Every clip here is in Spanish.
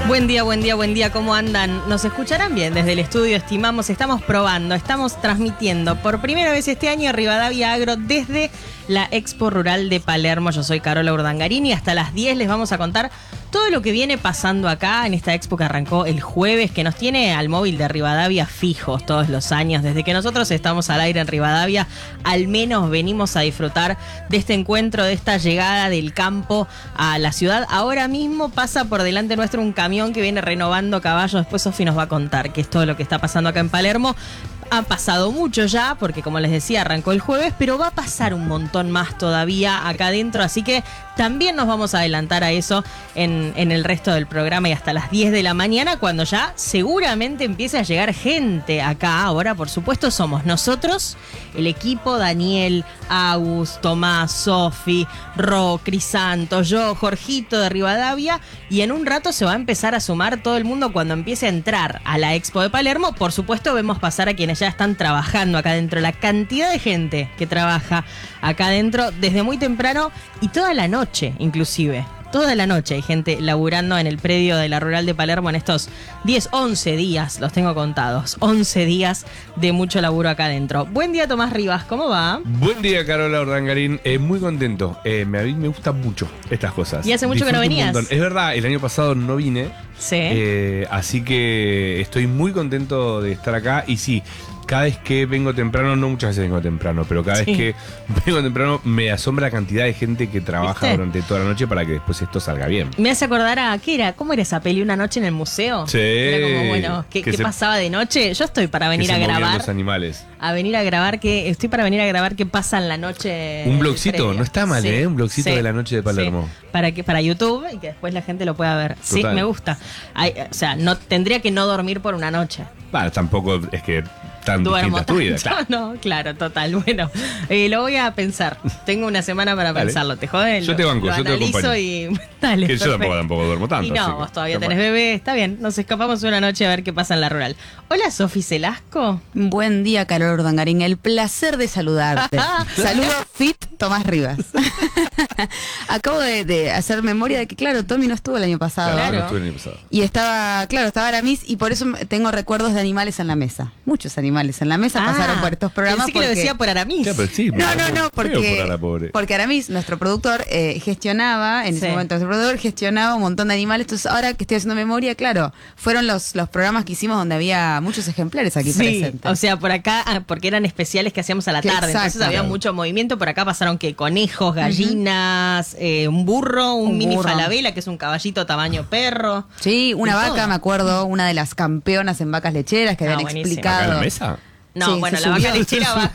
Buen día, buen día, buen día. ¿Cómo andan? ¿Nos escucharán bien? Desde el estudio estimamos, estamos probando, estamos transmitiendo por primera vez este año Rivadavia Agro desde la Expo Rural de Palermo. Yo soy Carola Urdangarín y hasta las 10 les vamos a contar todo lo que viene pasando acá en esta expo que arrancó el jueves, que nos tiene al móvil de Rivadavia fijos todos los años. Desde que nosotros estamos al aire en Rivadavia, al menos venimos a disfrutar de este encuentro, de esta llegada del campo a la ciudad. Ahora mismo pasa por delante nuestro un camión que viene renovando caballos. Después Sofi nos va a contar qué es todo lo que está pasando acá en Palermo. Ha pasado mucho ya, porque como les decía, arrancó el jueves, pero va a pasar un montón más todavía acá adentro, así que también nos vamos a adelantar a eso en el resto del programa y hasta las 10 de la mañana, cuando ya seguramente empiece a llegar gente acá. Ahora, por supuesto, somos nosotros, el equipo, Daniel, Agus, Tomás, Sofi, Ro, Crisanto, yo, Jorgito de Rivadavia, y en un rato se va a empezar a sumar todo el mundo cuando empiece a entrar a la Expo de Palermo. Por supuesto, vemos pasar a quienes ya están trabajando acá adentro, la cantidad de gente que trabaja acá adentro desde muy temprano y toda la noche, inclusive. Toda la noche hay gente laburando en el predio de la Rural de Palermo en estos 10, 11 días, los tengo contados. 11 días de mucho laburo acá adentro. Buen día, Tomás Rivas, ¿cómo va? Buen día, Carola Urdangarín. Muy contento. A mí me gustan mucho estas cosas. Y hace mucho que no venías. Es verdad, el año pasado no vine. Sí. Así que estoy muy contento de estar acá. Y sí, cada vez que vengo temprano, no muchas veces vengo temprano, pero cada vez que vengo temprano me asombra la cantidad de gente que trabaja durante toda la noche para que después esto salga bien. Me hace acordar a, ¿qué era? ¿Cómo era esa peli? ¿Una noche en el museo? Sí. Era como, bueno, ¿qué pasaba de noche? Yo estoy para venir a grabar. Los animales. Estoy para venir a grabar qué pasa en la noche. Un blogcito, no está mal, ¿eh? Un blogcito de la noche de Palermo. Sí. Para YouTube y que después la gente lo pueda ver. Total. Sí, me gusta. O sea, no tendría que no dormir por una noche. Bueno, tampoco es que tan distinta tu vida, claro. No, claro, total. Bueno, lo voy a pensar. Tengo una semana para pensarlo. ¿Te jode? Yo te banco, yo te acompaño. Y dale, que yo tampoco duermo tanto. Y no, vos todavía tenés bebé. Está bien, nos escapamos una noche a ver qué pasa en la Rural. Hola, Sofi Celasco. Buen día, Carola Urdangarín. El placer de saludarte. Saludo fit, Tomás Rivas. Acabo de hacer memoria de que, claro, Tommy no estuvo el año pasado. Claro, no estuvo el año pasado. Y estaba Aramis, y por eso tengo recuerdos de animales en la mesa. Muchos animales en la mesa pasaron por estos programas. Pensé que lo decía por Aramis. Ya, pero sí, no, porque Aramis, nuestro productor, gestionaba, en ese momento nuestro productor gestionaba un montón de animales. Entonces, ahora que estoy haciendo memoria, claro, fueron los programas que hicimos donde había muchos ejemplares aquí presentes. O sea, por acá, porque eran especiales que hacíamos a la tarde. Exacto. Entonces había mucho movimiento. Por acá pasaron que conejos, gallinas, un burro, un mini falabella, que es un caballito tamaño perro. Sí, una vaca, todo. Me acuerdo, una de las campeonas en vacas lecheras que habían explicado. ¿Acá en la mesa? No, sí, bueno, la vaca lechera va.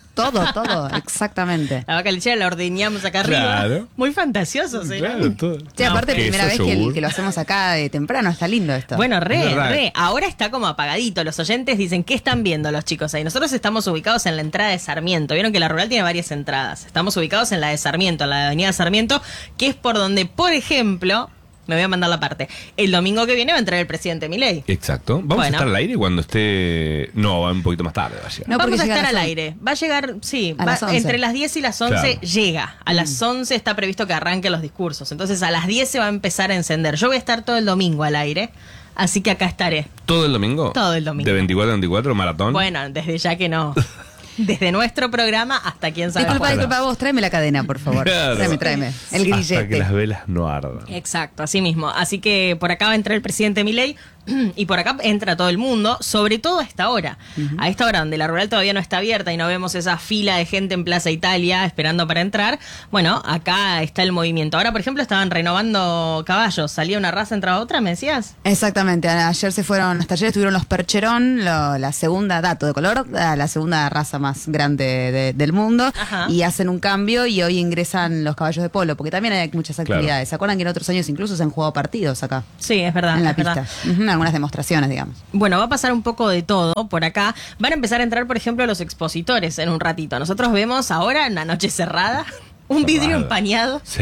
Todo, exactamente. La vaca lechera la ordeñamos acá arriba. Muy fantasiosos, ¿eh? Claro, todo. Sí, aparte, primera vez que lo hacemos acá de temprano, está lindo esto. Bueno, re. Ahora está como apagadito. Los oyentes dicen, ¿qué están viendo los chicos ahí? Nosotros estamos ubicados en la entrada de Sarmiento. Vieron que la Rural tiene varias entradas. Estamos ubicados en la de Sarmiento, en la avenida Sarmiento, que es por donde, por ejemplo... Me voy a mandar la parte. El domingo que viene va a entrar el presidente Milei. Exacto. ¿Vamos a estar al aire cuando esté...? No, va un poquito más tarde. Va a llegar. No, vamos a estar al aire. Va a llegar, entre las 10 y las 11 llega. A las 11 está previsto que arranquen los discursos. Entonces a las 10 se va a empezar a encender. Yo voy a estar todo el domingo al aire. Así que acá estaré. ¿Todo el domingo? Todo el domingo. ¿De 24 a 24, maratón? Bueno, desde ya que no. Desde nuestro programa hasta quién sabe. Disculpa vos, tráeme la cadena, por favor. Claro. Tráeme. El grillete. Hasta que las velas no ardan. Exacto, así mismo. Así que por acá va a entrar el presidente Milei y por acá entra todo el mundo, sobre todo a esta hora. A esta hora donde la Rural todavía no está abierta y no vemos esa fila de gente en Plaza Italia esperando para entrar. Bueno, acá está el movimiento. Ahora, por ejemplo, estaban renovando caballos. Salía una raza, entraba otra, ¿me decías? Exactamente. Hasta ayer estuvieron los Percherón, la segunda, dato de color, la segunda raza más grande del mundo. Ajá. Y hacen un cambio y hoy ingresan los caballos de polo, porque también hay muchas actividades. Claro. ¿Se acuerdan que en otros años incluso se han jugado partidos acá? Sí, es verdad. En la pista. Algunas demostraciones, digamos. Bueno, va a pasar un poco de todo por acá. Van a empezar a entrar, por ejemplo, los expositores en un ratito. Nosotros vemos ahora, en la noche cerrada, un vidrio empañado. Sí.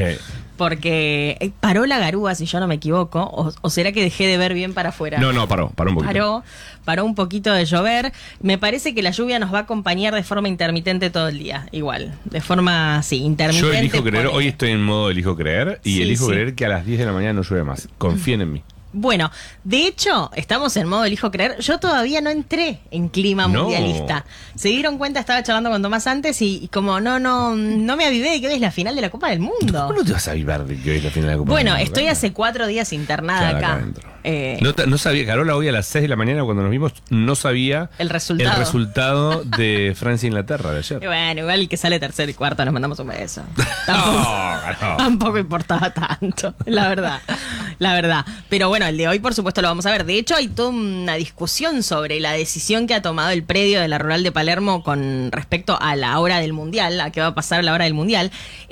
Porque paró la garúa, si yo no me equivoco, o será que dejé de ver bien para afuera. No, paró un poquito. Paró un poquito de llover. Me parece que la lluvia nos va a acompañar de forma intermitente todo el día, igual. De forma, intermitente. Yo elijo creer, hoy estoy en modo elijo creer, y elijo creer que a las 10 de la mañana no llueve más. Confíen en mí. Bueno, de hecho, estamos en modo elijo creer. Yo todavía no entré en clima mundialista. Se dieron cuenta, estaba charlando con Tomás antes y como no me avivé de que hoy es la final de la Copa del Mundo. ¿Cómo no te vas a avivar de que hoy es la final de la Copa del Mundo? Bueno, estoy hace 4 días internada acá. No sabía, Carola hoy a las 6 de la mañana cuando nos vimos, no sabía el resultado de Francia-Inglaterra de ayer. Bueno, igual el que sale tercero y cuarto nos mandamos un beso. No. Tampoco importaba tanto, la verdad. Pero bueno, el de hoy por supuesto lo vamos a ver. De hecho hay toda una discusión sobre la decisión que ha tomado el predio de la Rural de Palermo con respecto a la hora del Mundial, a qué va a pasar a la hora del Mundial.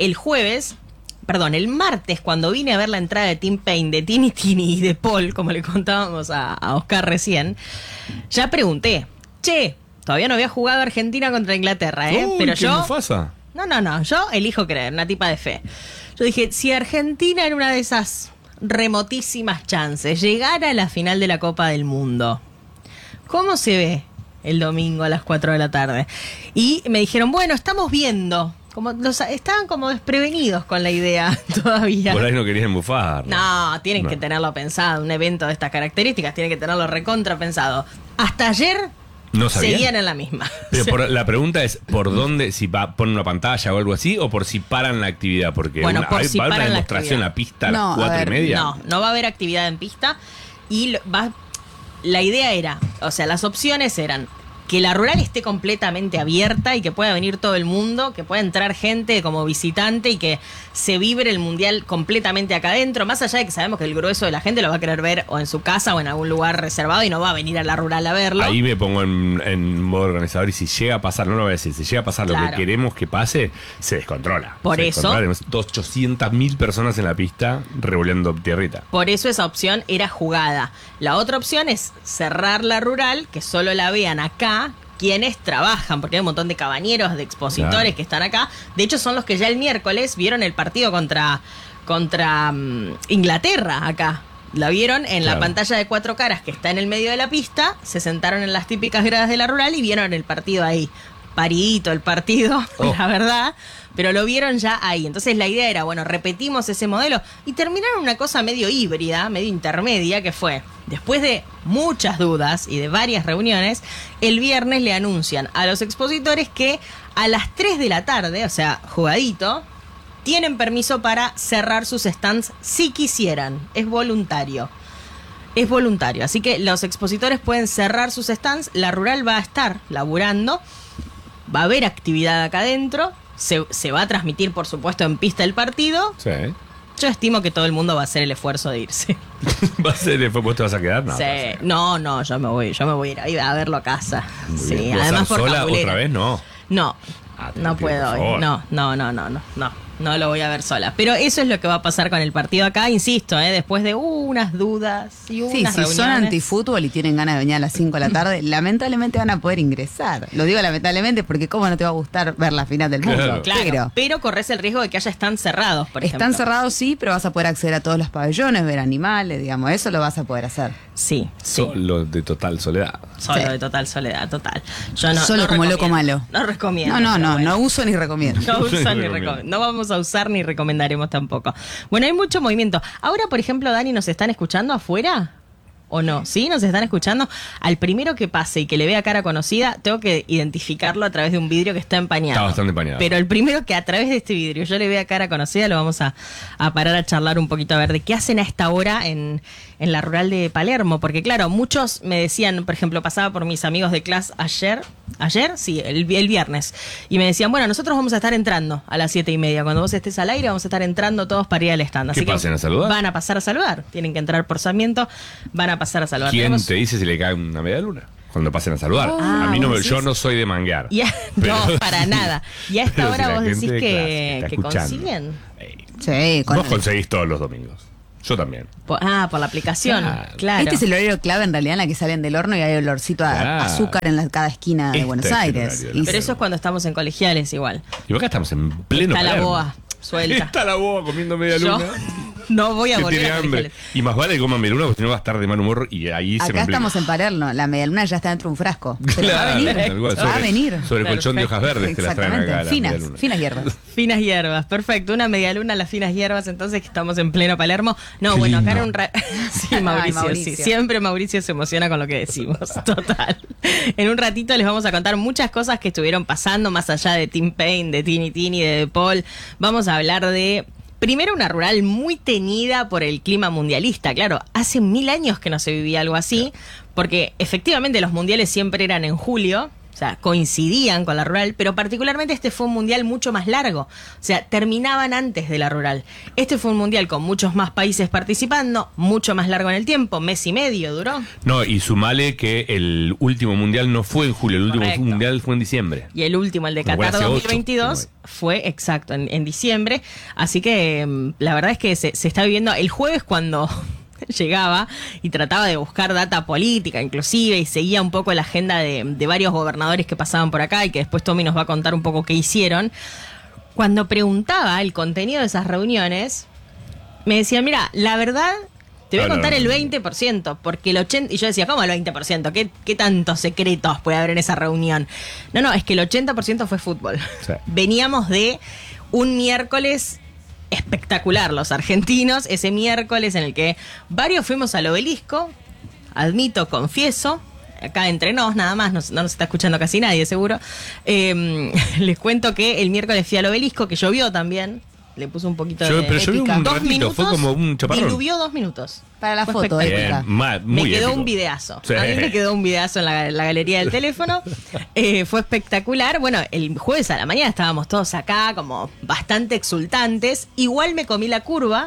El martes, cuando vine a ver la entrada de Tim Payne, de Tini y de Paul, como le contábamos a Oscar recién, ya pregunté, todavía no había jugado Argentina contra Inglaterra, pero yo... Mufasa. No, yo elijo creer, una tipa de fe. Yo dije, si Argentina en una de esas remotísimas chances llegara a la final de la Copa del Mundo, ¿cómo se ve el domingo a las 4 de la tarde? Y me dijeron, bueno, estamos viendo... estaban como desprevenidos con la idea todavía. Por ahí no querían bufar. No, tienen que tenerlo pensado. Un evento de estas características tienen que tenerlo recontra pensado. Hasta ayer no seguían en la misma. Pero la pregunta es, ¿por dónde? Si ponen una pantalla o algo así, o por si paran la actividad. Porque bueno, va a haber una demostración en la la pista a las 4:30. No va a haber actividad en pista. Y la idea era, las opciones eran que la rural esté completamente abierta y que pueda venir todo el mundo, que pueda entrar gente como visitante y que se vibre el mundial completamente acá adentro, más allá de que sabemos que el grueso de la gente lo va a querer ver o en su casa o en algún lugar reservado y no va a venir a la rural a verlo. Ahí me pongo en modo organizador y si llega a pasar, no lo voy a decir, si llega a pasar lo que queremos que pase, se descontrola. Por eso... Tenemos 800.000 personas en la pista revoleando tierrita. Por eso esa opción era jugada. La otra opción es cerrar la rural, que solo la vean acá quienes trabajan, porque hay un montón de cabañeros, de expositores que están acá. De hecho, son los que ya el miércoles vieron el partido contra Inglaterra acá. La vieron en la pantalla de 4 caras que está en el medio de la pista, se sentaron en las típicas gradas de la rural y vieron el partido ahí. Paridito el partido, la verdad, pero lo vieron ya ahí. Entonces la idea era, bueno, repetimos ese modelo y terminaron una cosa medio híbrida, medio intermedia, que fue, después de muchas dudas y de varias reuniones, el viernes le anuncian a los expositores que a las 3 de la tarde, jugadito, tienen permiso para cerrar sus stands si quisieran. Es voluntario. Así que los expositores pueden cerrar sus stands, la rural va a estar laburando, va a haber actividad acá adentro, se va a transmitir, por supuesto, en pista el partido. Sí. Yo estimo que todo el mundo va a hacer el esfuerzo de irse. ¿Va a ser vos te vas a quedar? No, sí. No, yo me voy a ir a verlo a casa. Sí, además por sola cabulera. ¿Otra vez? No. No puedo hoy. No lo voy a ver sola. Pero eso es lo que va a pasar con el partido acá, insisto, después de unas dudas y unas reuniones. Si son antifútbol y tienen ganas de venir a las 5 de la tarde, lamentablemente van a poder ingresar. Lo digo lamentablemente porque cómo no te va a gustar ver la final del mundo. Claro, pero corres el riesgo de que haya stands cerrados, por ejemplo. Están cerrados, sí, pero vas a poder acceder a todos los pabellones, ver animales, digamos, eso lo vas a poder hacer. Sí. Solo de total soledad. De total soledad, total. Yo Solo como loco malo. No recomiendo. No uso ni recomiendo. No uso ni recomiendo. No vamos a usar ni recomendaremos tampoco. Bueno, hay mucho movimiento. Ahora, por ejemplo, Dani, ¿nos están escuchando afuera? ¿O no? ¿Sí? ¿Nos están escuchando? Al primero que pase y que le vea cara conocida, tengo que identificarlo a través de un vidrio que está empañado. Está bastante empañado. Pero el primero que a través de este vidrio yo le vea cara conocida, lo vamos a parar a charlar un poquito a ver de qué hacen a esta hora en la rural de Palermo. Porque claro, muchos me decían, por ejemplo, pasaba por mis amigos de clase ayer, sí, el viernes, y me decían, bueno, nosotros vamos a estar entrando a las 7:30. Cuando vos estés al aire, vamos a estar entrando todos para ir al stand. Así ¿Qué pasen a saludar? Van a pasar a saludar. Tienen que entrar por Sarmiento, van a pasar a saludar. ¿Quién te dice si le cae una media luna? Cuando pasen a saludar. A mí yo no soy de manguear. No, para nada. Y a esta hora vos decís que consiguen. Sí, vos conseguís todos los domingos. Yo también. Por la aplicación, claro. Este es el horario clave en realidad en la que salen del horno y hay olorcito a azúcar en cada esquina de Buenos Aires. Pero eso es cuando estamos en colegiales igual. Y acá estamos en pleno Está la boa suelta. Está la boa comiendo media luna. no voy a Que volver tiene a hambre. Colegiales. Y más vale que coma medialuna porque si no va a estar de mal humor y ahí se Acá complica. estamos en Palermo, la medialuna ya está dentro de un frasco. Pero va a venir. tal cual, Va a venir. Sobre colchón de hojas verdes que las traen acá. Exactamente. la Finas, medialuna. finas hierbas. Finas hierbas, perfecto. Una medialuna a las finas hierbas, entonces que estamos en pleno Palermo. No, Qué bueno, acá lindo. era sí, Mauricio, Ay, sí. Mauricio. Siempre Mauricio se emociona con lo que decimos. Total. En un ratito les vamos a contar muchas cosas que estuvieron pasando, más allá de Tim Payne, de Tini Tini, de De Paul. Vamos a hablar de... Primero, una rural muy teñida por el clima mundialista. Claro, hace 1000 años que no se vivía algo así, porque efectivamente los mundiales siempre eran en julio, o sea, coincidían con la rural, pero particularmente este fue un mundial mucho más largo. O sea, terminaban antes de la rural. Este fue un mundial con muchos más países participando, mucho más largo en el tiempo, mes y medio duró. No, y sumale que el último mundial no fue en julio, el último Correcto. mundial fue en diciembre. Y el último, el de Como Qatar hace 8, 2022, como fue exacto, en diciembre. Así que la verdad es que se está viviendo el jueves cuando llegaba y trataba de buscar data política inclusive y seguía un poco la agenda de varios gobernadores que pasaban por acá y que después Tommy nos va a contar un poco qué hicieron. Cuando preguntaba el contenido de esas reuniones, me decían, mira, la verdad... Te voy a contar el 20%, porque el 80%... Y yo decía, ¿cómo el 20%? ¿Qué tantos secretos puede haber en esa reunión? No, es que el 80% fue fútbol. Sí. Veníamos de un miércoles espectacular, los argentinos, ese miércoles en el que varios fuimos al Obelisco, admito, confieso, acá entre nos nada más, no nos está escuchando casi nadie seguro, les cuento que el miércoles fui al Obelisco, que llovió también. Le puso un poquito de Pero yo vi épica. un 2 ratito, minutos, fue como un chaparrón. diluvió 2 minutos. Para la Fue foto, espectacular. épica. Muy Me quedó épico. un videazo. Sí. A mí me quedó un videazo en la galería del teléfono. Fue espectacular. Bueno, el jueves a la mañana estábamos todos acá como bastante exultantes. Igual me comí la curva.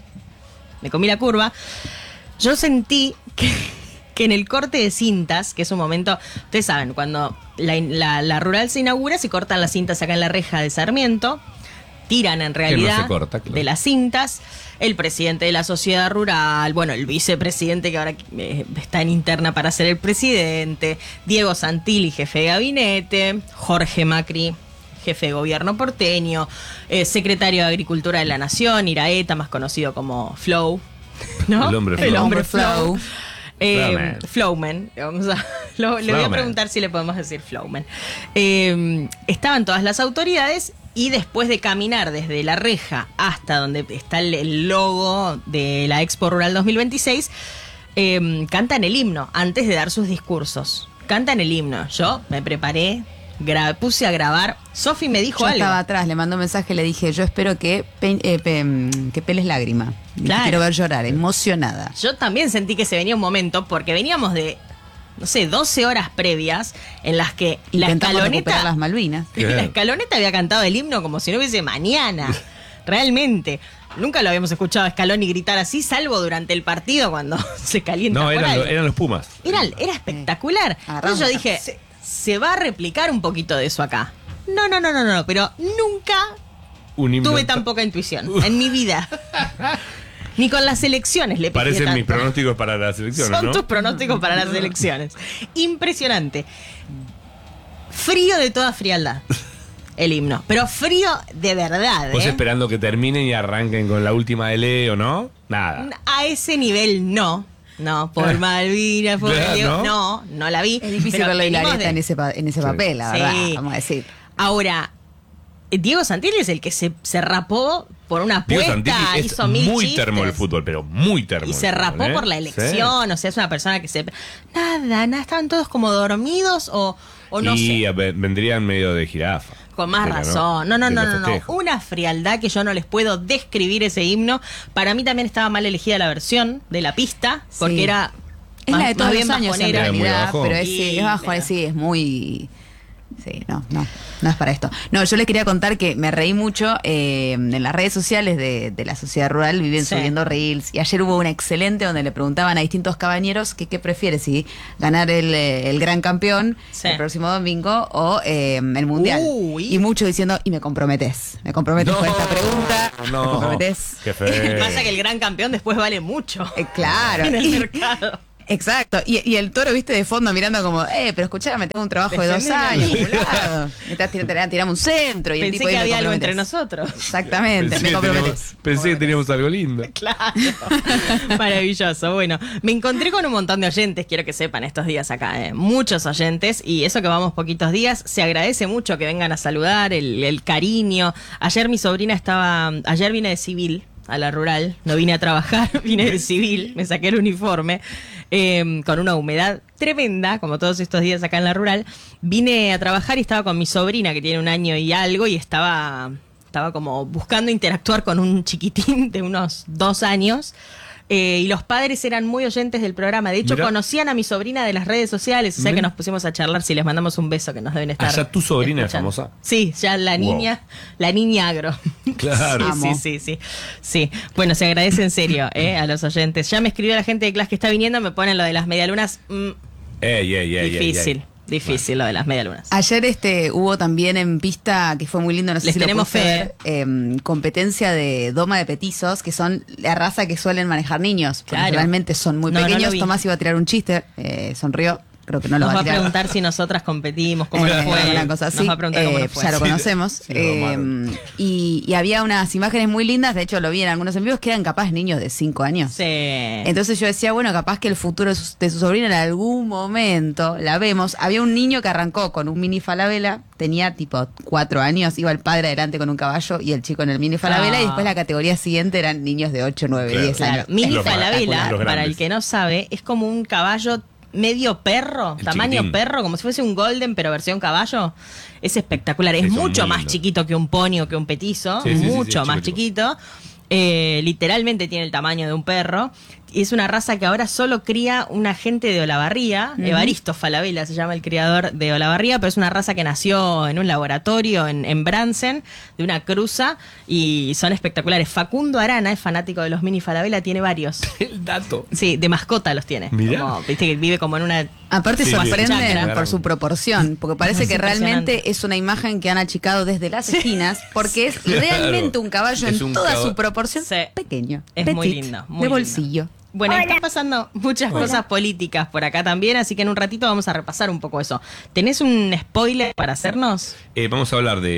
Yo sentí que en el corte de cintas, que es un momento, ustedes saben, cuando la rural se inaugura, se cortan las cintas acá en la reja de Sarmiento. Tiran en realidad se corta, claro. de las cintas, el presidente de la sociedad rural, bueno, el vicepresidente que ahora está en interna para ser el presidente, Diego Santilli, jefe de gabinete, Jorge Macri, jefe de gobierno porteño, secretario de Agricultura de la Nación, Iraeta, más conocido como Flow, ¿no? El hombre Flow. El hombre Flow. Flowman. Flowman. Le voy a Flowman. preguntar si le podemos decir Flowman. Estaban todas las autoridades y después de caminar desde la reja hasta donde está el logo de la Expo Rural 2026, cantan el himno antes de dar sus discursos. Cantan el himno. Yo me preparé, puse a grabar. Sofi me dijo Yo algo. estaba atrás, le mandó un mensaje, le dije, yo espero que peles lágrima. Claro. Quiero ver llorar, emocionada. Yo también sentí que se venía un momento porque veníamos de, no sé, 12 horas previas en las que la Intentamos recuperar las escaloneta, Malvinas. la escaloneta había cantado el himno como si no hubiese mañana. Realmente. Nunca lo habíamos escuchado a Scaloni gritar así, salvo durante el partido cuando se calienta. No, por algo. eran los Pumas. Era espectacular. Agarramos Entonces yo dije, se va a replicar un poquito de eso acá. No, pero nunca Un himno tuve tan poca intuición en mi vida. Ni con las elecciones le pifié Parecen mis tanto. pronósticos para las elecciones, Son ¿no? tus pronósticos para las elecciones. Impresionante. Frío de toda frialdad. El himno. Pero frío de verdad. Vos ¿eh? esperando que terminen y arranquen con la última de Leo, ¿no? Nada. A ese nivel no. No, por Malvinas, por ¿Verdad, Diego. no? No la vi. Es difícil pero verlo a venimos Hilarieta de- en ese Sí. papel, la Sí. verdad, vamos a decir. Ahora, Diego Santilli es el que se rapó por una Diego apuesta, Santilli es hizo 1000 muy chistes. termo el fútbol, pero muy termo. Y el se fútbol, rapó ¿eh? por la elección, o sea, es una persona que se... Nada, estaban todos como dormidos o no y sé. vendrían medio de jirafa. Con más Pero razón. de los No. festejos. Una frialdad que yo no les puedo describir ese himno. Para mí también estaba mal elegida la versión de la pista, porque Sí. era... Es la de todos bien los años en bajonera. Era muy realidad, bajo. pero es, Sí, es bajo, pero- sí, es muy... Sí, no es para esto. No, yo les quería contar que me reí mucho en las redes sociales de la sociedad rural, viven Sí. subiendo reels, y ayer hubo una excelente donde le preguntaban a distintos cabañeros que qué prefiere, si ganar el gran campeón Sí. el próximo domingo o el mundial. Uy. Y muchos diciendo, y me comprometes con esta pregunta, me No, comprometes. qué feo. Pasa que el gran campeón después vale mucho Claro. en el Y- mercado. Exacto, y el Toro, viste, de fondo mirando como, pero escuchame, tengo un trabajo de 2 años, acumulado. Tiramos un centro. Y Pensé el tipo que ahí, había me algo entre comprometes. nosotros. Exactamente, me comprometes. Pensé que teníamos algo lindo. Claro. Maravilloso. Bueno, me encontré con un montón de oyentes, quiero que sepan, estos días acá, muchos oyentes, y eso que vamos poquitos días, se agradece mucho que vengan a saludar, el cariño. Ayer mi sobrina ayer vine de civil a la rural, no vine a trabajar, vine de civil, me saqué el uniforme, con una humedad tremenda, como todos estos días acá en la rural. Vine a trabajar y estaba con mi sobrina, que tiene 1 año y algo, y estaba como buscando interactuar con un chiquitín de unos 2 años. Y los padres eran muy oyentes del programa. De hecho, Mirá. Conocían a mi sobrina de las redes sociales. O sea que nos pusimos a charlar. Si les mandamos un beso, que nos deben estar. ¿Ya tu sobrina escuchando. es famosa? Sí, ya la niña, la niña agro. Claro. Sí. Bueno, se agradece en serio a los oyentes. Ya me escribió la gente de clase que está viniendo, me ponen lo de las medialunas. Difícil lo de las medialunas. Ayer hubo también en pista, que fue muy lindo, no sé Les si lo tenemos pudiste fe. ver, competencia de doma de petizos, que son la raza que suelen manejar niños, porque Claro. realmente son muy No, no pequeños. lo vi. Tomás iba a tirar un chiste, sonrió, creo que no lo Nos va va a a tirar. preguntar si nosotras competimos, cómo nos fue. Una cosa así. Nos va a preguntar cómo nos fue. Ya lo Sí, conocemos. sí, lo amaron. Y había unas imágenes muy lindas, de hecho lo vi en algunos en vivos, que eran capaz niños de 5 años. Sí. Entonces yo decía, bueno, capaz que el futuro de su sobrina en algún momento la vemos. Había un niño que arrancó con un mini Falabella, tenía tipo 4 años, iba el padre adelante con un caballo y el chico en el mini Falabella, Ah. y después la categoría siguiente eran niños de 8, 9, Claro. 10 Claro, años. mini Los Falabella, los para grandes. el que no sabe, es como un caballo medio perro, El tamaño chiquitín. perro, como si fuese un golden, pero versión caballo. Es espectacular, es Sí, son mucho muy más lindos. chiquito que un pony o que un petizo, Sí, sí, sí, mucho sí, más chico. chiquito. Literalmente tiene el tamaño de un perro. Y es una raza que ahora solo cría una gente de Olavarría. Evaristo Falabella se llama el criador de Olavarría, pero es una raza que nació en un laboratorio en Bransen, de una cruza, y son espectaculares. Facundo Arana es fanático de los mini Falabella, tiene varios. El dato. Sí, de mascota los tiene. Mirá. Como, viste que vive como en una... Aparte Sí, sorprenden chacra. por su proporción, porque parece Es que impresionante. realmente es una imagen que han achicado desde las esquinas, porque es Claro. realmente un caballo Es en un toda caba- su proporción Sí. pequeño. Es muy petit, lindo, muy de lindo. bolsillo. Bueno, están pasando muchas cosas políticas por acá también, así que en un ratito vamos a repasar un poco eso. ¿Tenés un spoiler para hacernos? Vamos a hablar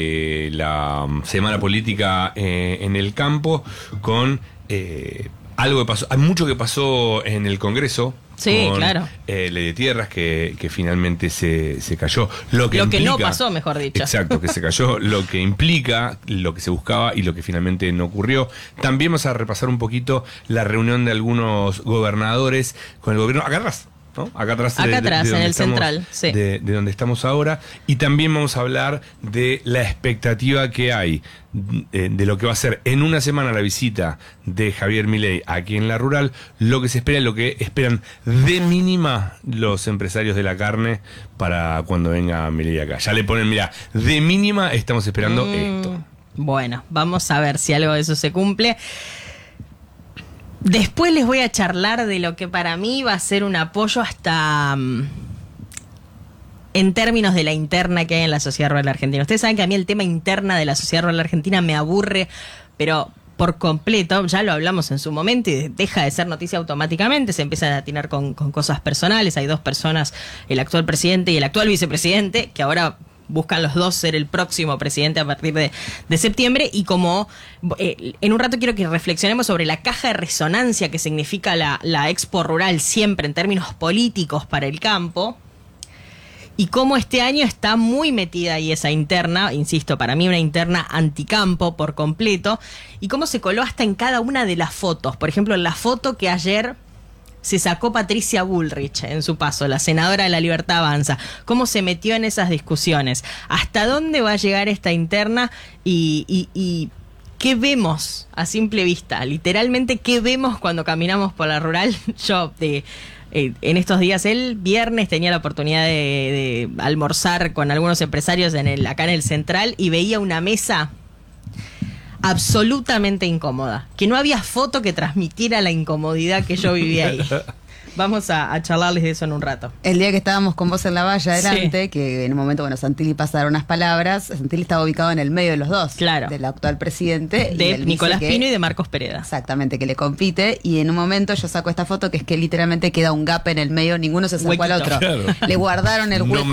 de la semana política en el campo con algo que pasó. Hay mucho que pasó en el Congreso. Sí, con, claro. Ley de Tierras que finalmente se cayó. Lo que no implica- pasó, mejor dicho. Exacto, que se cayó, lo que implica, lo que se buscaba y lo que finalmente no ocurrió. También vamos a repasar un poquito la reunión de algunos gobernadores con el gobierno. Acá atrás, ¿no? Acá atrás, Acá atrás, donde en el estamos- central, sí. de donde estamos ahora. Y también vamos a hablar de la expectativa que hay de lo que va a ser en una semana la visita de Javier Milei aquí en la rural, lo que se espera, lo que esperan de mínima los empresarios de la carne para cuando venga Milei acá. Ya le ponen, mira, de mínima estamos esperando esto. Bueno, vamos a ver si algo de eso se cumple. Después les voy a charlar de lo que para mí va a ser un apoyo hasta en términos de la interna que hay en la sociedad rural argentina. Ustedes saben que a mí el tema interna de la sociedad rural argentina me aburre, pero por completo. Ya lo hablamos en su momento y deja de ser noticia automáticamente. Se empieza a atinar con cosas personales. Hay 2 personas, el actual presidente y el actual vicepresidente, que ahora buscan los 2 ser el próximo presidente a partir de septiembre. Y como en un rato quiero que reflexionemos sobre la caja de resonancia que significa la Expo Rural siempre en términos políticos para el campo, y cómo este año está muy metida ahí esa interna, insisto, para mí una interna anticampo por completo, y cómo se coló hasta en cada una de las fotos. Por ejemplo, en la foto que ayer se sacó Patricia Bullrich en su paso, la senadora de La Libertad Avanza, cómo se metió en esas discusiones, hasta dónde va a llegar esta interna y qué vemos a simple vista, literalmente qué vemos cuando caminamos por la rural. Yo en estos días, el viernes, tenía la oportunidad de almorzar con algunos empresarios acá en el Central y veía una mesa absolutamente incómoda, que no había foto que transmitiera la incomodidad que yo vivía ahí. Vamos a charlarles de eso en un rato. El día que estábamos con vos en la valla adelante, que en un momento, bueno, Santilli pasaron unas palabras, Santilli estaba ubicado en el medio de los dos. Claro. Del actual presidente. De Nicolás Pino y de Marcos Pereda. Exactamente, que le compite. Y en un momento yo saco esta foto que es que literalmente queda un gap en el medio, ninguno se sacó al otro. Claro. Le guardaron el hueco